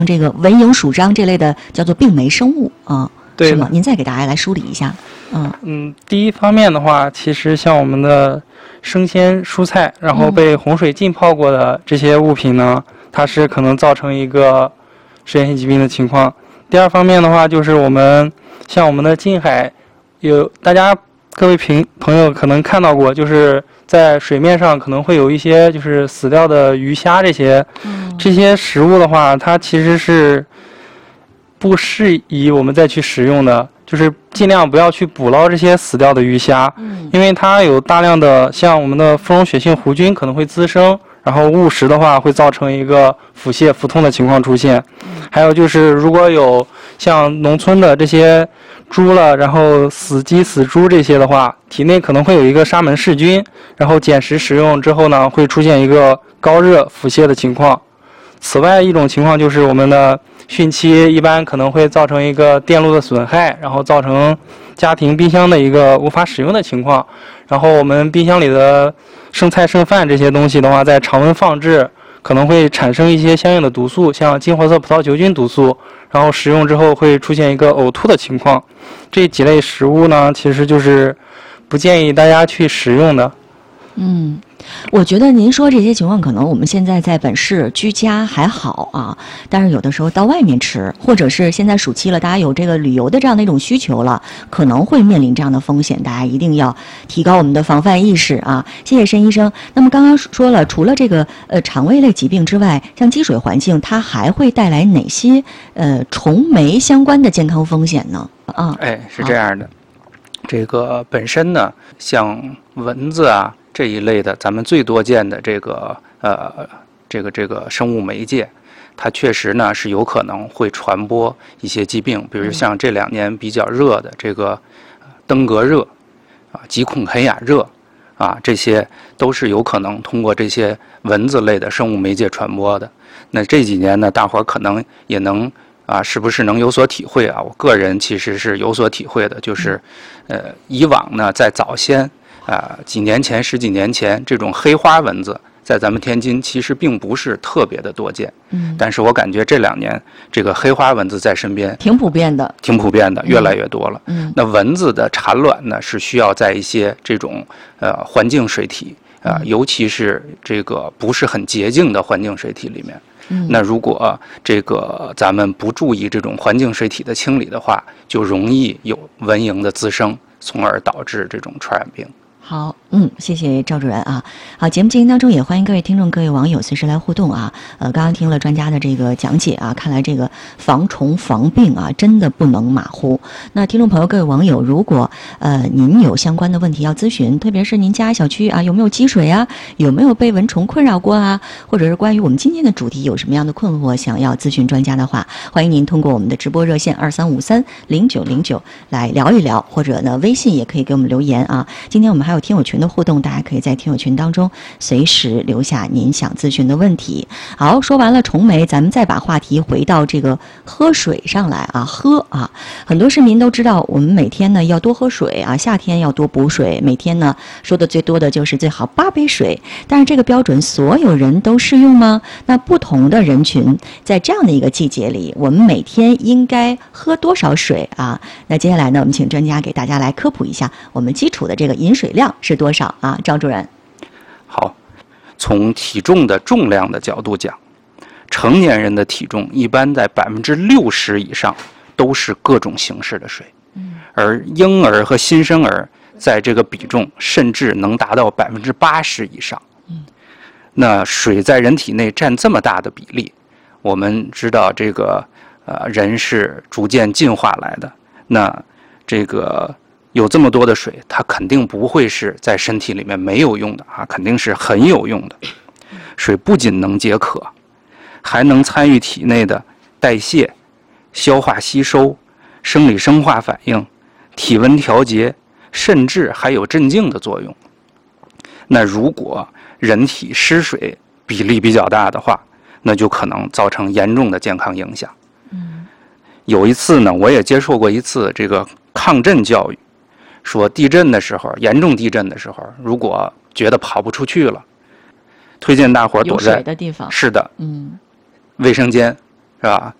这个蚊蝇鼠张这类的叫做病媒生物啊， 对， 是吗？您再给大家来梳理一下。 第一方面的话，其实像我们的生鲜蔬菜，然后被洪水浸泡过的这些物品呢，它是可能造成一个食源性疾病的情况。第二方面的话，就是我们的近海，大家各位朋友可能看到过，就是在水面上可能会有一些就是死掉的鱼虾这些食物的话，它其实是不适宜我们再去食用的，就是尽量不要去捕捞这些死掉的鱼虾，因为它有大量的像我们的富溶血性弧菌可能会滋生，然后误食的话会造成一个腹泻、腹痛的情况出现。还有就是如果有像农村的这些猪了，然后死鸡、死猪这些的话，体内可能会有一个沙门氏菌，然后减食食用之后呢，会出现一个高热、腹泻的情况。此外一种情况就是我们的汛期一般可能会造成一个电路的损害，然后造成家庭冰箱的一个无法使用的情况。然后我们冰箱里的剩菜剩饭这些东西的话，在常温放置可能会产生一些相应的毒素，像金黄色葡萄球菌毒素，然后食用之后会出现一个呕吐的情况。这几类食物呢，其实就是不建议大家去食用的。 我觉得您说这些情况，可能我们现在在本市居家还好啊，但是有的时候到外面吃，或者是现在暑期了，大家有这个旅游的这样的一种需求了，可能会面临这样的风险，大家一定要提高我们的防范意识啊。谢谢申医生。那么刚刚说了，除了这个肠胃类疾病之外，像积水环境，它还会带来哪些虫媒相关的健康风险呢？ 是这样的，这个本身呢，像蚊子啊这一类的，咱们最多见的这个生物媒介，它确实呢是有可能会传播一些疾病，比如像这2年比较热的这个登革热吉孔肯雅热这些都是有可能通过这些蚊子类的生物媒介传播的。那这几年呢，大伙儿可能也能是不是能有所体会我个人其实是有所体会的，就是以往呢在早先几年前、10几年前，这种黑花蚊子在咱们天津其实并不是特别的多见。但是我感觉这2年这个黑花蚊子在身边挺普遍的， 越来越多了。那蚊子的产卵呢，是需要在一些这种环境水体尤其是这个不是很洁净的环境水体里面。那如果这个咱们不注意这种环境水体的清理的话，就容易有蚊蝇的滋生，从而导致这种传染病。 好，谢谢赵主任啊。好，节目进行当中也欢迎各位听众、各位网友随时来互动啊。刚刚听了专家的这个讲解啊，看来这个防虫防病啊，真的不能马虎。那听众朋友、各位网友，如果您有相关的问题要咨询，特别是您家小区有没有积水啊，有没有被蚊虫困扰过啊，或者是关于我们今天的主题有什么样的困惑想要咨询专家的话，欢迎您通过我们的直播热线23530909来聊一聊，或者呢微信也可以给我们留言啊。今天我们还有听友群的互动，大家可以在听友群当中随时留下您想咨询的问题。好，说完了虫媒，咱们再把话题回到这个喝水上来很多市民都知道，我们每天呢要多喝水夏天要多补水，每天呢说的最多的就是最好8杯水。但是这个标准所有人都适用吗？那不同的人群在这样的一个季节里，我们每天应该喝多少水那接下来呢，我们请专家给大家来科普一下我们基础的这个饮水量是多少赵主任。 好，从体重的重量的角度讲，成年人的体重一般在60%以上都是各种形式的水，而婴儿和新生儿在这个比重甚至能达到80%以上。那水在人体内占这么大的比例，我们知道这个人是逐渐进化来的，那这个有这么多的水，它肯定不会是在身体里面没有用的肯定是很有用的。水不仅能解渴，还能参与体内的代谢、消化吸收、生理生化反应、体温调节，甚至还有镇静的作用。那如果人体失水比例比较大的话，那就可能造成严重的健康影响。有一次呢，我也接受过一次这个抗震教育，说地震的时候，严重地震的时候，如果觉得跑不出去了，推荐大伙躲在有水的地方。 是的，卫生间、 是吧？